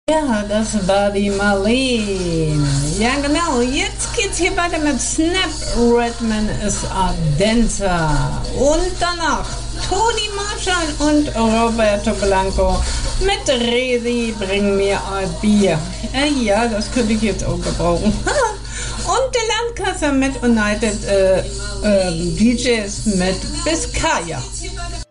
Ja, das war die Marlene. Ja, genau. Jetzt geht's hier weiter mit Snap Redman is a Dancer. Und danach Toni Marshall und Roberto Blanco mit Resi, bring mir ein Bier. Ja, das könnte ich jetzt auch gebrauchen. Und der Landkasser mit United DJs mit Biscaya.